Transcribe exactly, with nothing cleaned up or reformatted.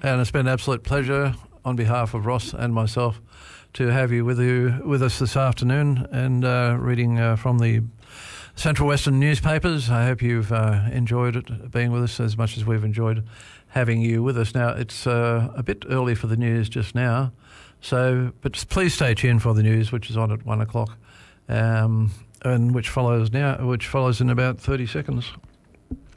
And it's been an absolute pleasure on behalf of Ross and myself to have you with you with us this afternoon and uh, reading uh, from the Central Western newspapers. I hope you've uh, enjoyed it, being with us as much as we've enjoyed having you with us. Now, it's uh, a bit early for the news just now, so but please stay tuned for the news, which is on at one o'clock, um, and which follows now, which follows in about thirty seconds.